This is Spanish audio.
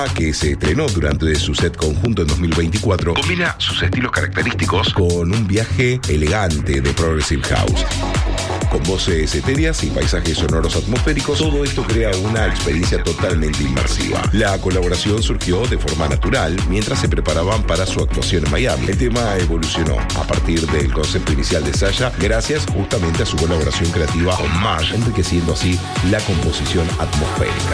que se estrenó durante su set conjunto en 2024, combina sus estilos característicos con un viaje elegante de Progressive House. Con voces etéreas y paisajes sonoros atmosféricos, todo esto crea una experiencia totalmente inmersiva. La colaboración surgió de forma natural mientras se preparaban para su actuación en Miami. El tema evolucionó a partir del concepto inicial de Sasha, gracias justamente a su colaboración creativa con Marsh, enriqueciendo así la composición atmosférica.